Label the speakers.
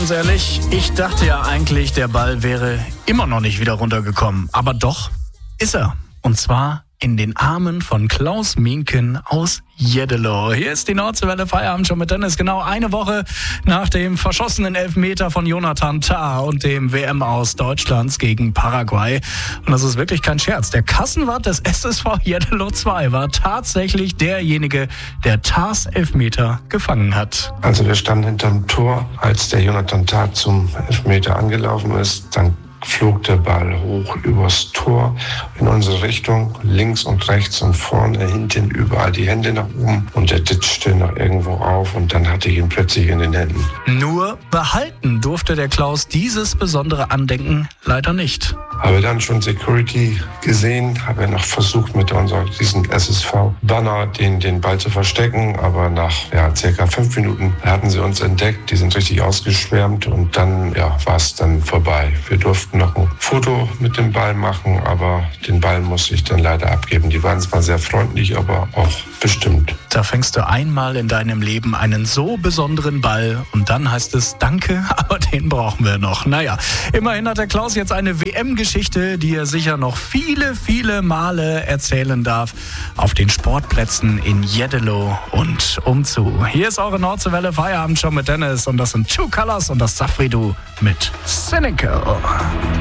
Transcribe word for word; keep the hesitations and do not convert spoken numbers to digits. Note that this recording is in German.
Speaker 1: Ganz ehrlich, ich dachte ja eigentlich, der Ball wäre immer noch nicht wieder runtergekommen. Aber doch ist er. Und zwar in den Armen von Klaus Minken aus Jeddelo. Hier ist die Nordseewelle Feierabend schon mit Dennis. Genau eine Woche nach dem verschossenen Elfmeter von Jonathan Tah und dem W M-Aus Deutschlands gegen Paraguay. Und das ist wirklich kein Scherz. Der Kassenwart des S S V Jeddelo zwei war tatsächlich derjenige, der Tahs Elfmeter gefangen hat.
Speaker 2: Also wir standen hinterm Tor, als der Jonathan Tah zum Elfmeter angelaufen ist. Dann flog der Ball hoch übers Tor in unsere Richtung, links und rechts und vorne, hinten, überall die Hände nach oben und er ditchte noch irgendwo auf und dann hatte ich ihn plötzlich in den Händen.
Speaker 1: Nur behalten durfte der Klaus dieses besondere Andenken leider nicht.
Speaker 2: Habe dann schon Security gesehen, habe noch versucht mit unserem diesen S S V-Banner den, den Ball zu verstecken, aber nach ja, circa fünf Minuten hatten sie uns entdeckt, die sind richtig ausgeschwärmt und dann ja, war es dann vorbei. Wir durften noch ein Foto mit dem Ball machen, aber den Ball musste ich dann leider abgeben. Die waren zwar sehr freundlich, aber auch bestimmt.
Speaker 1: Da fängst du einmal in deinem Leben einen so besonderen Ball und dann heißt es Danke, aber den brauchen wir noch. Naja, immerhin hat der Klaus jetzt eine W M-Geschichte, die er sicher noch viele, viele Male erzählen darf auf den Sportplätzen in Jeddelo und umzu. Hier ist eure Nordseewelle Feierabend schon mit Dennis und das sind True Colors und das Safri Du mit Cynical.